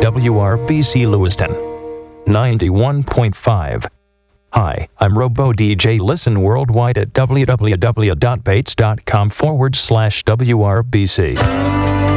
WRBC Lewiston 91.5. Hi, I'm Robo DJ. Listen worldwide at www.bates.com/WRBC.